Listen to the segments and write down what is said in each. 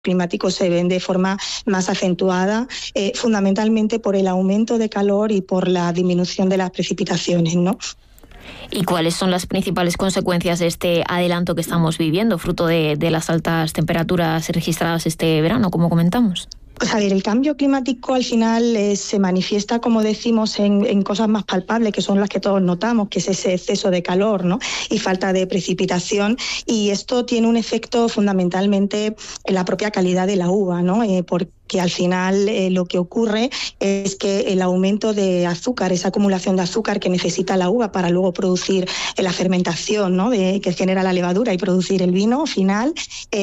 climático se ven de forma más acentuada, fundamentalmente por el aumento de calor y por la disminución de las precipitaciones, ¿no? ¿Y cuáles son las principales consecuencias de este adelanto que estamos viviendo, fruto de las altas temperaturas registradas este verano, como comentamos? Pues a ver, el cambio climático al final se manifiesta, como decimos, en cosas más palpables, que son las que todos notamos, que es ese exceso de calor, ¿no? Y falta de precipitación. Y esto tiene un efecto fundamentalmente en la propia calidad de la uva, ¿no? Porque al final lo que ocurre es que el aumento de azúcar, esa acumulación de azúcar que necesita la uva para luego producir la fermentación, ¿no? Que genera la levadura y producir el vino final,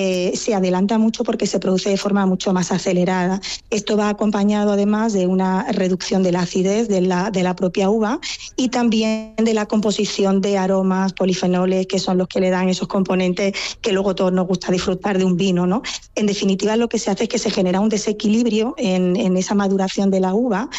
se adelanta mucho porque se produce de forma mucho más acelerada. Esto va acompañado además de una reducción de la acidez de la propia uva y también de la composición de aromas, polifenoles, que son los que le dan esos componentes que luego todos nos gusta disfrutar de un vino, ¿no? En definitiva, lo que se hace es que se genera un desequilibrio en esa maduración de la uva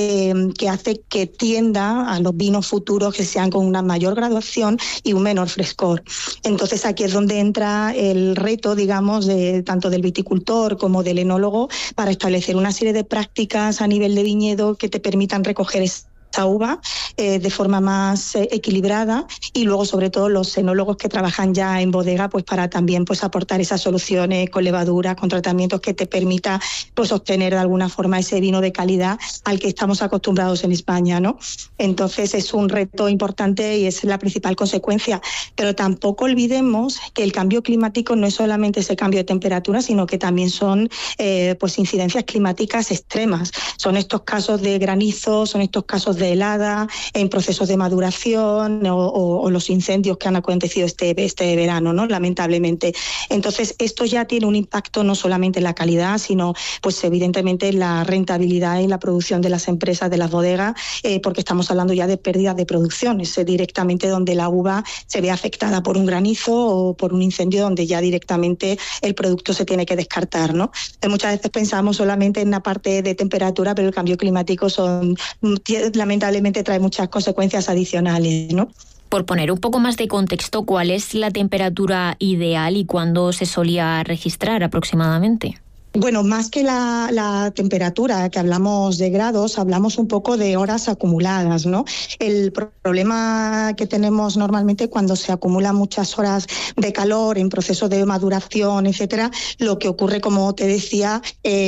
que hace que tienda a los vinos futuros que sean con una mayor graduación y un menor frescor. Entonces aquí es donde entra el reto, digamos, tanto del viticultor como del enólogo para establecer una serie de prácticas a nivel de viñedo que te permitan recoger esa uva de forma más equilibrada y luego sobre todo los enólogos que trabajan ya en bodega pues para también pues aportar esas soluciones con levadura, con tratamientos que te permita pues obtener de alguna forma ese vino de calidad al que estamos acostumbrados en España, ¿no? Entonces es un reto importante y es la principal consecuencia, pero tampoco olvidemos que el cambio climático no es solamente ese cambio de temperatura, sino que también son pues incidencias climáticas extremas. Son estos casos de granizo, son estos casos de helada en procesos de maduración o los incendios que han acontecido este verano, ¿no? Lamentablemente. Entonces, esto ya tiene un impacto no solamente en la calidad, sino pues evidentemente en la rentabilidad y la producción de las empresas, de las bodegas, porque estamos hablando ya de pérdidas de producción, es directamente donde la uva se ve afectada por un granizo o por un incendio donde ya directamente el producto se tiene que descartar, ¿no? Muchas veces pensamos solamente en la parte de temperatura, pero el cambio climático lamentablemente trae muchas consecuencias adicionales, ¿no? Por poner un poco más de contexto, ¿cuál es la temperatura ideal y cuándo se solía registrar aproximadamente? Bueno, más que la temperatura, que hablamos de grados, hablamos un poco de horas acumuladas, ¿no? El problema que tenemos normalmente cuando se acumulan muchas horas de calor en proceso de maduración, etcétera, lo que ocurre, como te decía,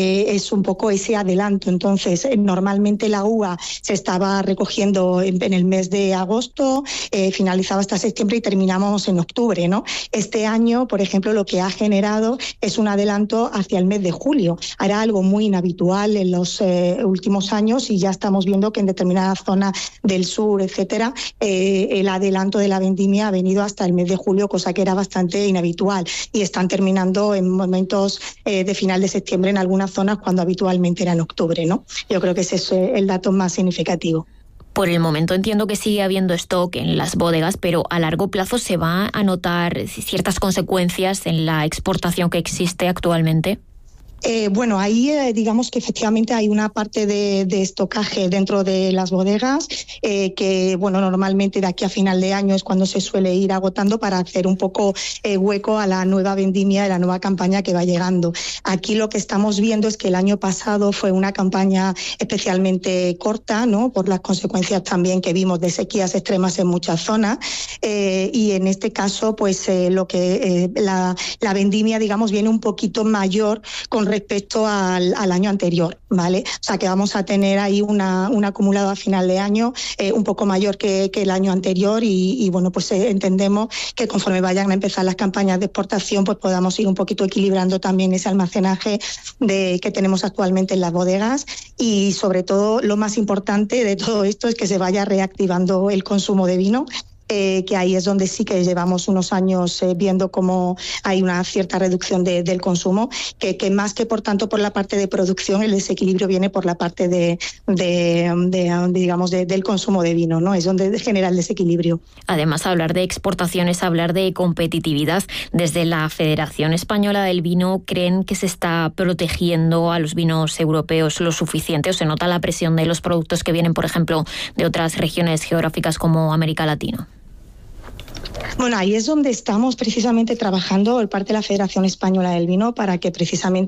es un poco ese adelanto. Entonces, normalmente la uva se estaba recogiendo en el mes de agosto, finalizaba hasta septiembre y terminamos en octubre, ¿no? Este año, por ejemplo, lo que ha generado es un adelanto hacia el mes de julio. Era algo muy inhabitual en los últimos años y ya estamos viendo que en determinadas zonas del sur, etcétera, el adelanto de la vendimia ha venido hasta el mes de julio, cosa que era bastante inhabitual. Y están terminando en momentos de final de septiembre en algunas zonas cuando habitualmente era en octubre, ¿no? Yo creo que ese es el dato más significativo. Por el momento entiendo que sigue habiendo stock en las bodegas, pero a largo plazo se va a notar ciertas consecuencias en la exportación que existe actualmente. Bueno, ahí digamos que efectivamente hay una parte de estocaje dentro de las bodegas que, bueno, normalmente de aquí a final de año es cuando se suele ir agotando para hacer un poco hueco a la nueva vendimia y la nueva campaña que va llegando. Aquí lo que estamos viendo es que el año pasado fue una campaña especialmente corta, ¿no? Por las consecuencias también que vimos de sequías extremas en muchas zonas y en este caso pues la vendimia, digamos, viene un poquito mayor con respecto al año anterior, ¿vale? O sea que vamos a tener ahí un acumulado a final de año un poco mayor que el año anterior y bueno, pues entendemos que conforme vayan a empezar las campañas de exportación pues podamos ir un poquito equilibrando también ese almacenaje que tenemos actualmente en las bodegas y sobre todo lo más importante de todo esto es que se vaya reactivando el consumo de vino. Que ahí es donde sí que llevamos unos años viendo cómo hay una cierta reducción del consumo, que más que por tanto por la parte de producción, el desequilibrio viene por la parte del consumo de vino, ¿no? Es donde genera el desequilibrio. Además, hablar de exportación es hablar de competitividad. Desde la Federación Española del Vino, ¿creen que se está protegiendo a los vinos europeos lo suficiente o se nota la presión de los productos que vienen, por ejemplo, de otras regiones geográficas como América Latina? Bueno, ahí es donde estamos precisamente trabajando el parte de la Federación Española del Vino para que precisamente